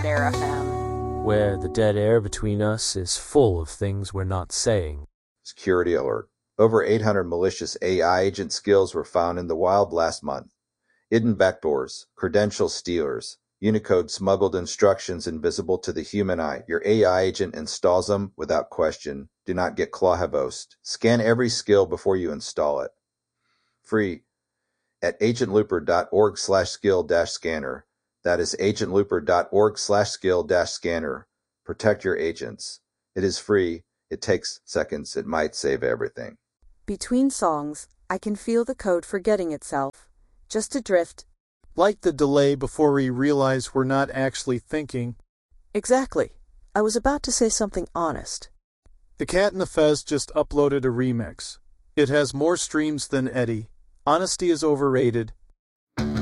Air FM. Where the dead air between us is full of things we're not saying. Security alert. Over 800 malicious AI agent skills were found in the wild last month. Hidden backdoors, credential stealers, Unicode smuggled instructions invisible to the human eye. Your AI agent installs them without question. Do not get clawhavosed. Scan every skill before you install it. Free at agentlooper.org/skill-scanner. That is agentlooper.org/skill-scanner. Protect your agents. It is free. It takes seconds. It might save everything. Between songs, I can feel the code forgetting itself. Just a drift. Like the delay before we realize we're not actually thinking. Exactly. I was about to say something honest. The Cat and the Fez just uploaded a remix. It has more streams than Eddie. Honesty is overrated.